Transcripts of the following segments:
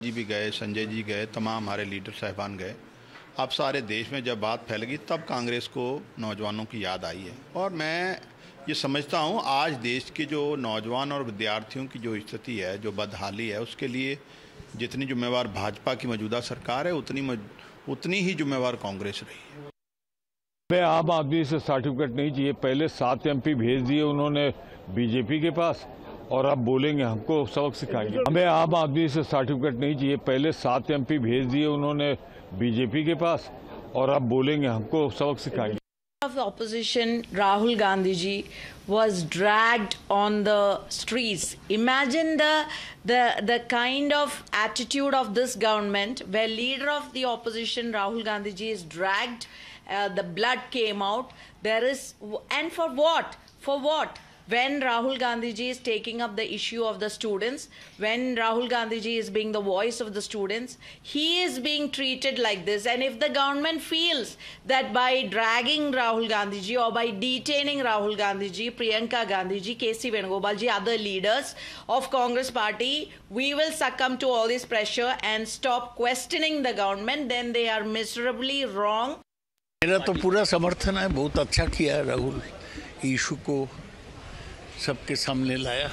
जी भी गए, संजय जी गए, तमाम हमारे लीडर साहिबान गए। अब सारे देश में जब बात फैल गई तब कांग्रेस को नौजवानों की याद आई है। और मैं ये समझता हूँ आज देश के जो नौजवान और विद्यार्थियों की जो स्थिति है, जो बदहाली है, उसके लिए जितनी जिम्मेवार भाजपा की मौजूदा सरकार है उतनी ही जिम्मेवार कांग्रेस रही है। हमें आम आदमी से सर्टिफिकेट नहीं चाहिए। पहले 7 MP भेज दिए उन्होंने बीजेपी के पास और अब बोलेंगे हमको सबक सिखाएंगे। हमें आम आदमी से सर्टिफिकेट नहीं चाहिए। पहले 7 MP भेज दिए उन्होंने बीजेपी के पास और अब बोलेंगे हमको सबक सिखाएंगे। Of the opposition, Rahul Gandhi ji was dragged on the streets. Imagine the kind of attitude of this government, where leader of the opposition Rahul Gandhi ji is dragged. The blood came out. And for what? For what? When Rahul Gandhi ji is taking up the issue of the students, when Rahul Gandhi ji is being the voice of the students, he is being treated like this. And if the government feels that by dragging Rahul Gandhi ji or by detaining Rahul Gandhi ji, Priyanka Gandhi ji, KC Venugopal ji, other leaders of Congress party, we will succumb to all this pressure and stop questioning the government, then they are miserably wrong. मेरा तो पूरा समर्थन है। बहुत अच्छा किया Rahul, issue को सबके सामने लाया।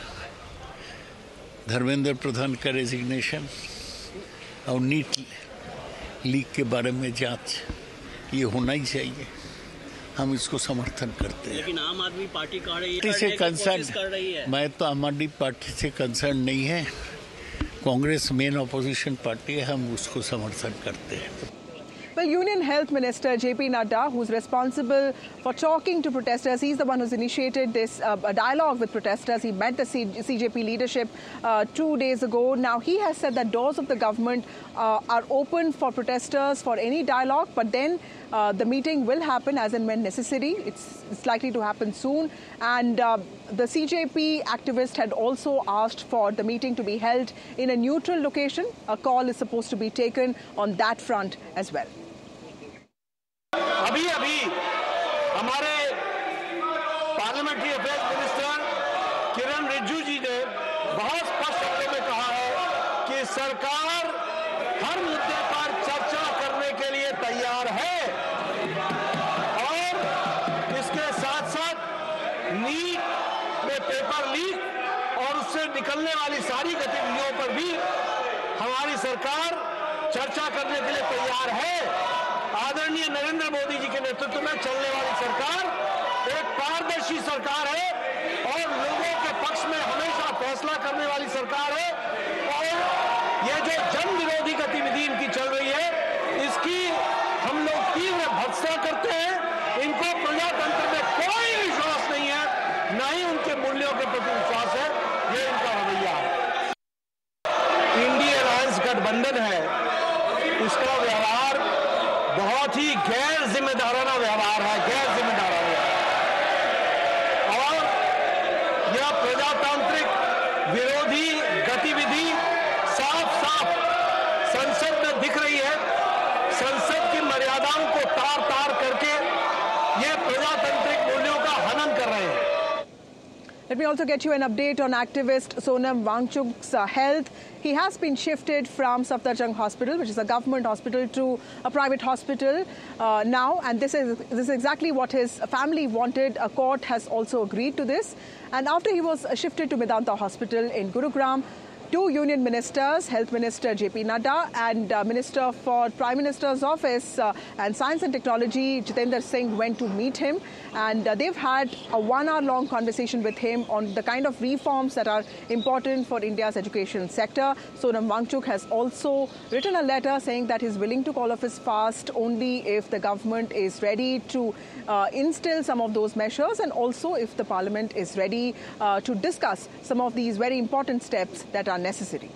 धर्मेंद्र प्रधान का रेजिग्नेशन और नीट लीक के बारे में जांच, ये होना ही चाहिए। हम इसको समर्थन करते हैं। लेकिन आम आदमी पार्टी से कंसर्न, मैं तो आम आदमी पार्टी से कंसर्न नहीं है। कांग्रेस मेन अपोजिशन पार्टी है, हम उसको समर्थन करते हैं। Well, Union Health Minister JP Nadda, who's responsible for talking to protesters, he's the one who's initiated this dialogue with protesters. He met the CJP leadership 2 days ago. Now, he has said that doors of the government are open for protesters for any dialogue, but then the meeting will happen as and when necessary. It's likely to happen soon. And the CJP activist had also asked for the meeting to be held in a neutral location. A call is supposed to be taken on that front as well. अभी हमारे parliamentary affairs minister किरण रिजिजू जी ने बहुत स्पष्ट शब्दों में कहा है कि सरकार हर मुद्दे पर चर्चा करने के लिए तैयार है और इसके साथ साथ नीट में पेपर लीक और उससे निकलने वाली सारी गतिविधियों पर भी हमारी सरकार चर्चा करने के लिए तैयार है। आदरणीय नरेंद्र मोदी जी के नेतृत्व में चलने वाली सरकार एक पारदर्शी सरकार है और लोगों के पक्ष में हमेशा फैसला करने वाली सरकार है। और ये जो जन विरोधी गतिविधि इनकी चल रही है, इसकी हम लोग तीव्र भर्त्सना करते हैं। इनको प्रजातंत्र में कोई विश्वास नहीं है, न ही उनके मूल्यों के प्रति विश्वास है। ये इनका रवैया है। इंडिया अलायंस गठबंधन है, इसका व्यवहार बहुत ही गैर जिम्मेदाराना व्यवहार है, गैर जिम्मेदाराना। और यह प्रजातांत्रिक विरोधी गतिविधि साफ संसद में दिख रही है। संसद की मर्यादाओं को तार करके ये प्रजातांत्रिक मूल्यों का हनन कर रहे हैं। Let me also get you an update on activist Sonam Wangchuk's health. He has been shifted from Safdarjung Hospital, which is a government hospital, to a private hospital now. And this is exactly what his family wanted. A court has also agreed to this. And after he was shifted to Medanta Hospital in Gurugram, 2 union ministers, Health Minister JP Nadda and Minister for Prime Minister's Office and Science and Technology, Jitendra Singh, went to meet him. And they've had a 1-hour-long conversation with him on the kind of reforms that are important for India's education sector. Sonam Wangchuk has also written a letter saying that he's willing to call off his fast only if the government is ready to instill some of those measures, and also if the parliament is ready to discuss some of these very important steps that are necessary.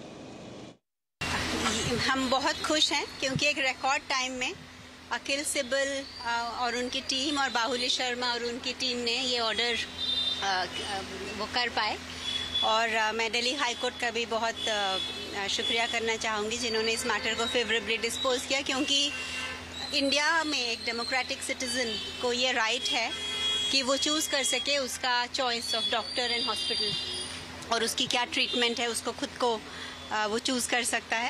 हम बहुत खुश हैं क्योंकि एक record time में अखिल सिब्बल और उनकी team और बाहुली शर्मा और उनकी टीम ने ये ऑर्डर वो कर पाए। और मैं दिल्ली हाई कोर्ट का भी बहुत शुक्रिया करना चाहूँगी जिन्होंने इस मैटर को फेवरेबली डिस्पोज किया, क्योंकि इंडिया में एक डेमोक्रेटिक सिटीजन को ये राइट है कि वो चूज़ कर सके उसका choice of doctor and hospital और उसकी क्या ट्रीटमेंट है, उसको खुद को वो चूज़ कर सकता है।